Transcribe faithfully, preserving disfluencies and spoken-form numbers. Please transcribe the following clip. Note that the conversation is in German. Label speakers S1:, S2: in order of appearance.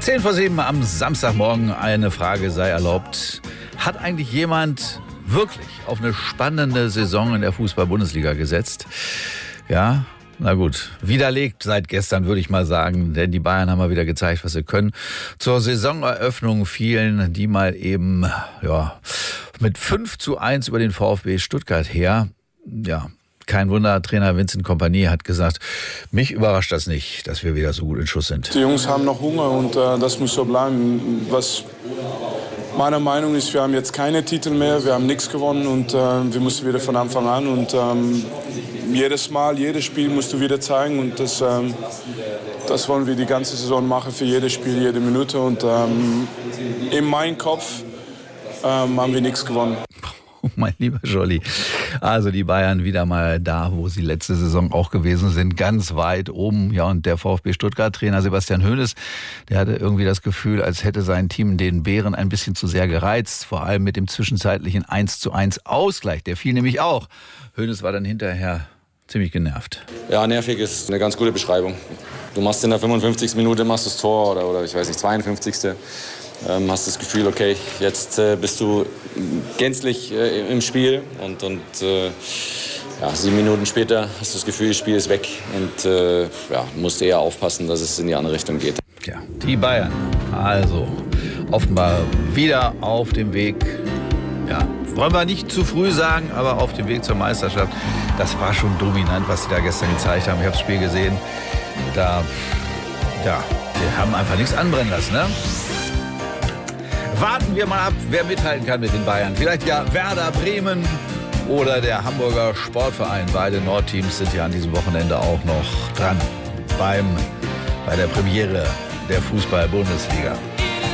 S1: zehn vor sieben am Samstagmorgen, eine Frage sei erlaubt. Hat eigentlich jemand wirklich auf eine spannende Saison in der Fußball-Bundesliga gesetzt? Ja, na gut, widerlegt seit gestern, würde ich mal sagen, denn die Bayern haben mal wieder gezeigt, was sie können. Zur Saisoneröffnung fielen die mal eben ja, mit fünf zu eins über den VfB Stuttgart her. Ja, kein Wunder, Trainer Vincent Kompany hat gesagt, mich überrascht das nicht, dass wir wieder so gut in Schuss sind.
S2: Die Jungs haben noch Hunger und äh, das muss so bleiben. Was meiner Meinung ist, wir haben jetzt keine Titel mehr, wir haben nichts gewonnen und äh, wir müssen wieder von Anfang an. Und ähm, jedes Mal, jedes Spiel musst du wieder zeigen und das, ähm, das wollen wir die ganze Saison machen, für jedes Spiel, jede Minute. Und ähm, in meinem Kopf ähm, haben wir nichts gewonnen.
S1: Mein lieber Jolly. Also die Bayern wieder mal da, wo sie letzte Saison auch gewesen sind, ganz weit oben. Ja, und der VfB Stuttgart-Trainer Sebastian Hoeneß, der hatte irgendwie das Gefühl, als hätte sein Team den Bären ein bisschen zu sehr gereizt. Vor allem mit dem zwischenzeitlichen eins zu eins Ausgleich. Der fiel nämlich auch. Hoeneß war dann hinterher ziemlich genervt.
S3: Ja, nervig ist eine ganz gute Beschreibung. Du machst in der fünfundfünfzigsten Minute machst das Tor oder, oder ich weiß nicht, zweiundfünfzigsten Ähm, hast das Gefühl, okay, jetzt äh, bist du gänzlich äh, im Spiel und, und äh, ja, sieben Minuten später hast du das Gefühl, das Spiel ist weg und äh, ja, musst eher aufpassen, dass es in die andere Richtung geht.
S1: Ja, die Bayern, also offenbar wieder auf dem Weg, ja, wollen wir nicht zu früh sagen, aber auf dem Weg zur Meisterschaft. Das war schon dominant, was sie da gestern gezeigt haben. Ich habe das Spiel gesehen, da, ja, die haben einfach nichts anbrennen lassen, ne? Warten wir mal ab, wer mithalten kann mit den Bayern. Vielleicht ja Werder Bremen oder der Hamburger Sportverein. Beide Nordteams sind ja an diesem Wochenende auch noch dran beim, bei der Premiere der Fußball-Bundesliga.